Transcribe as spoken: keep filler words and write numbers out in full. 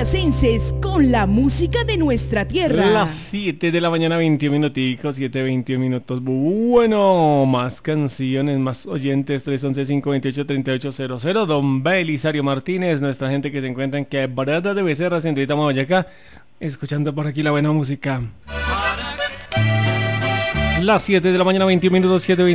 boyacenses con la música de nuestra tierra. Las siete de la mañana, veintiún minuticos, siete veintiún minutos. Bueno, más canciones, más oyentes, tres once, cinco veintiocho, treinta y ocho cero cero. Don Belisario Martínez, nuestra gente que se encuentra en Quebrada de Becerra, Centrita Boyacá, escuchando por aquí la buena música. Las siete de la mañana, veintiún minutos, siete